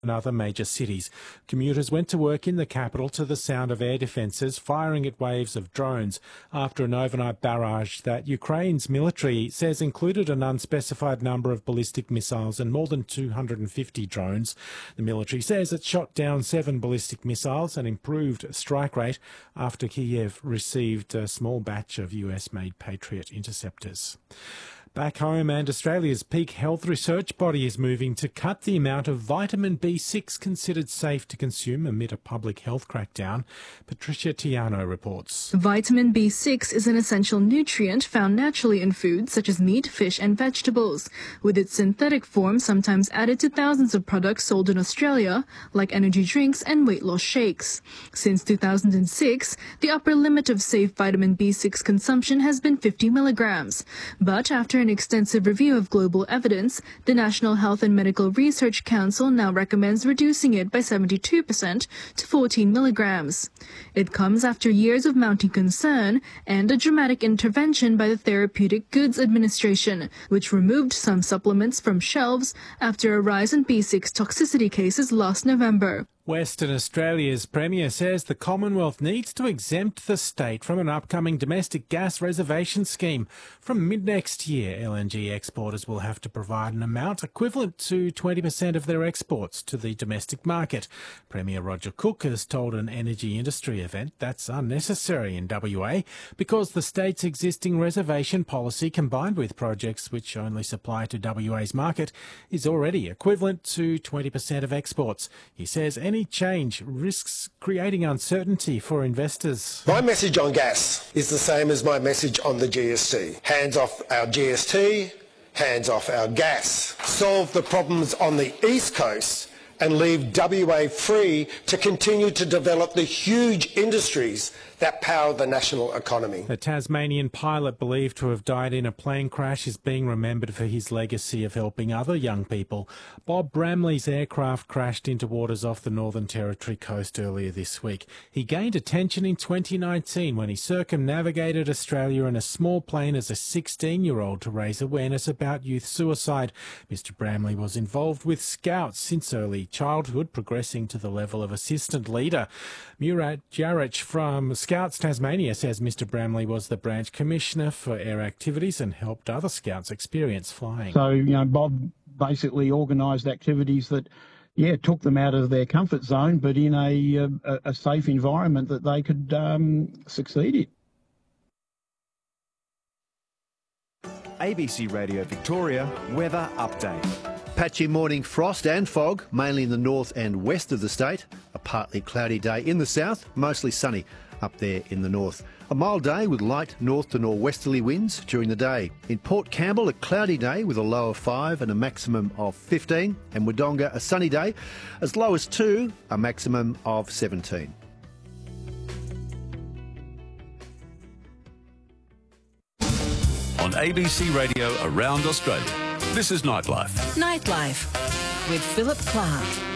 and other major cities. Commuters went to work in the capital to the sound of air defences firing at waves of drones after an overnight barrage that Ukraine's military says included an unspecified number of ballistic missiles and more than 250 drones. The military says it shot down 7 ballistic missiles, an improved strike rate after Kiev received a small batch of US-made Patriot interceptors. Back home, and Australia's peak health research body is moving to cut the amount of vitamin B6 considered safe to consume amid a public health crackdown. Patricia Tiano reports. Vitamin B6 is an essential nutrient found naturally in foods such as meat, fish and vegetables, with its synthetic form sometimes added to thousands of products sold in Australia, like energy drinks and weight loss shakes. Since 2006, the upper limit of safe vitamin B6 consumption has been 50 milligrams. But after an extensive review of global evidence, the National Health and Medical Research Council now recommends reducing it by 72% to 14 milligrams. It comes after years of mounting concern and a dramatic intervention by the Therapeutic Goods Administration, which removed some supplements from shelves after a rise in B6 toxicity cases last November. Western Australia's Premier says the Commonwealth needs to exempt the state from an upcoming domestic gas reservation scheme. From mid-next year, LNG exporters will have to provide an amount equivalent to 20% of their exports to the domestic market. Premier Roger Cook has told an energy industry event that's unnecessary in WA because the state's existing reservation policy, combined with projects which only supply to WA's market, is already equivalent to 20% of exports. He says any change risks creating uncertainty for investors. My message on gas is the same as my message on the GST. Hands off our GST, hands off our gas. Solve the problems on the East Coast and leave WA free to continue to develop the huge industries that power the national economy. The Tasmanian pilot believed to have died in a plane crash is being remembered for his legacy of helping other young people. Bob Bramley's aircraft crashed into waters off the Northern Territory coast earlier this week. He gained attention in 2019 when he circumnavigated Australia in a small plane as a 16-year-old to raise awareness about youth suicide. Mr. Bramley was involved with Scouts since early childhood, progressing to the level of assistant leader. Murat Jarich from Scouts Tasmania says Mr. Bramley was the branch commissioner for air activities and helped other Scouts experience flying. So, Bob basically organised activities that, took them out of their comfort zone, but in a safe environment that they could succeed in. ABC Radio Victoria weather update. Patchy morning frost and fog, mainly in the north and west of the state. A partly cloudy day in the south, mostly sunny up there in the north. A mild day with light north to northwesterly winds during the day. In Port Campbell, a cloudy day with a low of 5 and a maximum of 15. And Wodonga, a sunny day, as low as 2, a maximum of 17. On ABC Radio around Australia, this is Nightlife. Nightlife with Philip Clark.